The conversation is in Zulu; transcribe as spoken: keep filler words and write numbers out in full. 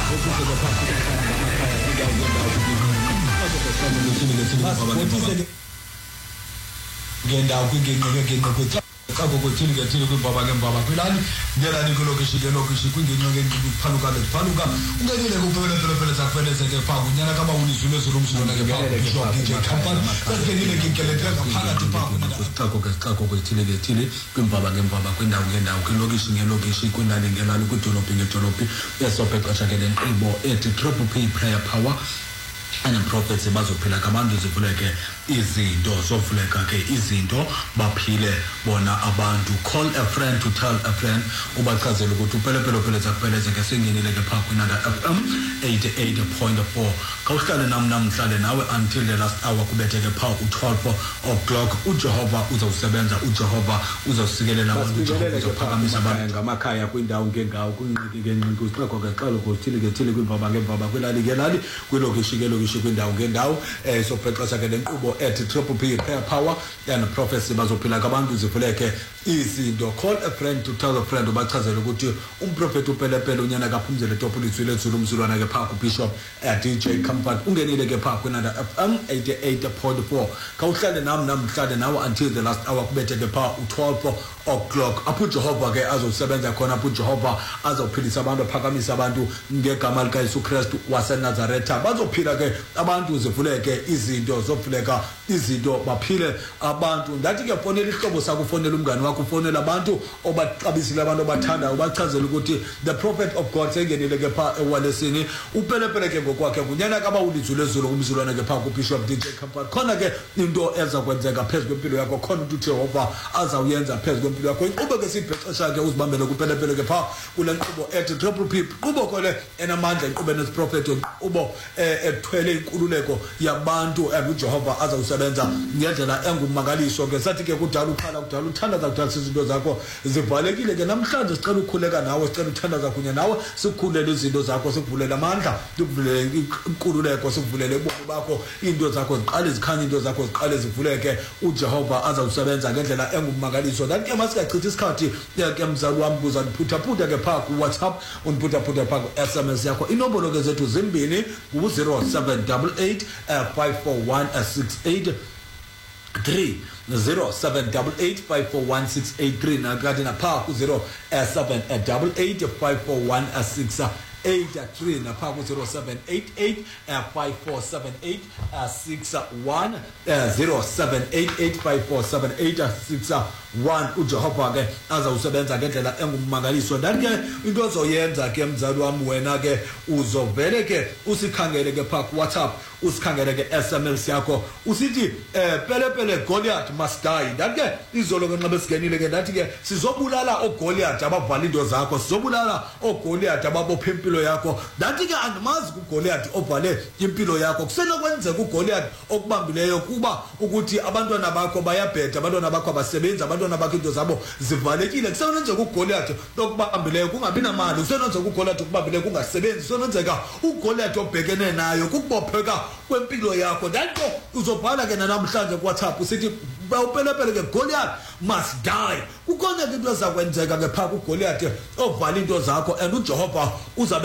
ngenda kwingenye ngeke Kabo kuthini ngethini kwibaba ngembaba kwilani ngelani kulokishi ngelokishi kwingenyo ngephaluka lephaluka ungenile kuphela phela phela zakufeleze ke pha kunyana kaba unizule zolumsilo ke pha shop D J company sengenile ngikeleka phakathi pha kusixako ke sixako kwethile ngethile kwimbaba ngembaba kwindawo ngendawo kwilokishi ngelokishi kwinani ngelani kwidolophi ngedolophi yesophe xesha ke lenkqubo ethi Triple P Prayer Power and prophets bazophila kabantu zivuleke izinto zovuleka ke izinto baphile bona abantu. Call a friend to tell a friend ubachazela ukuthi upelepele phela zakupheleze ke sengenile ke pha kwinanda F M eighty-eight point four kawuhlale nam namhlanje nawe until the last hour kubethe ke pha u-twelve o'clock uJehova uzawusebenza uJehova uzawusikelela abantu uzophakamisa abantu ngamakhaya kwindawo ngengawo kunqiki ke nqiki usixeko ke xalo kuthile ke thile kwibaba ngembaba kwilali ke lali kwilokishi ke lokishi kwindawo ngendawo eh sopheqesha ke lenkqubo ethi Triple P Prayer Power and prophecy bazophila kabantu zivuleke izinto. Call a friend to tell a friend ubachazela ukuthi umprofeti upelepele unyana kaphumzele topuliswile ezulu umzulwana ke pha ku Bishop at D J Comfort ungenile ke pha kwinanda F M eighty-eight point four kawuhlale nami namhlanje nawe until the last hour kubethe ke pha u-twelve o'clock apho uJehova ke azosebenza khona apho uJehova azophilisa abantu aphakamisa abantu ngegama lika Yesu Kristu waseNazaretha bazophila ke abantu zivuleke izinto zovuleka izinto baphile abantu. Ndathi ke fonela ihlobo sakho fonela umngane wakho fonela abantu obaxabisile abantu abathanda ubachazela ukuthi the prophet of God sengenile ke pha ewalesini upelepele ke ngokwakhe kunyana kaba ulizule ezulu umzulwana ke pha ku Bishop D J Comfort khona ke into eza kwenzeka phezulu kwempilo yakho khona ukuthi uJehova azawuyenza phezulu kwempilo yakho inqubo ke sibhexesha ke uzibambele kupelepele ke pha kule nqubo ethi Triple P inqubo kole enamandla inqubo nesiprophet ubo ethwele inkululeko yabantu uJehova azawusebenza ngendlela engumangaliso ke sathi ke kudala ukhala kudala uthandaza kudala izinto zakho zivalekile ke namhlanje sicela ukukhuleka nawe sicela uthandaza kunye nawe sikukhulele izinto zakho sikuvulela amandla sikuvulele inkululeko sikuvulele ubomi bakho into zakho ziqale zikhanye into zakho ziqale zivuleke uJehova azawusebenza ngendlela engumangaliso. Kanti ke masikachithi isikhathi ke mzali wami kuza niphutha phutha ke pha ku WhatsApp uniphutha phutha pha ku S M S yakho inombolo ke zethu zimbini u zero seven eight eight five four one six eight three zero seven eight eight five four one six eight three na kati na pha ku zero seven eight eight five four one six eight three na pha ku zero seven eight eight five four seven eight six one zero seven eight eight five four seven eight six one uJehova ke azawusebenza ngendlela engumangaliso. Ndathi ke into ozoyenza ke mzali wami wena ke uzovele ke usikhangele ke pha ku WhatsApp usikhangele ke S M S yakho usithi eh pelepele Goliath must die. Ndathi ke izolo ke nxabe sigenile ke ndathi ke sizobulala oGoliath abavala into zakho sizobulala oGoliath ababopha impilo yakho. Ndathi ke andimazi kuGoliath ovale impilo yakho kusenokwenzeka uGoliath okubambileyo kuba ukuthi abantwana bakho bayabheda abantwana bakho abasebenza abantwana bakho into zabo zivalekile kusenenzeka uGoliath okubambileyo kungabi namali kusenenzeka uGoliath okubambileyo kungasebenzi kusenenzeka uGoliath obhekene nayo kukubopheka kwempilo yakho. Danto uzobhala ke namhlanje ku WhatsApp usithi bawupelepele ke Goliath must die. Kukhona into ezakwenzeka ke pha kuGoliath ovala into zakho and uJehova uzabe